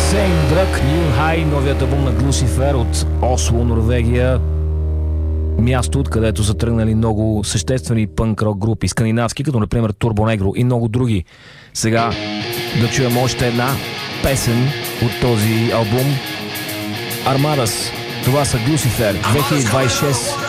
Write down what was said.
Сейн Дръг, New High, новият албум на Глусифер от Осло, Норвегия. Място, откъдето са тръгнали много съществени пънк-рок групи, скандинавски, като например Турбо Негро и много други. Сега да чуем още една песен от този албум. Армадас. Това са Глусифер 2026.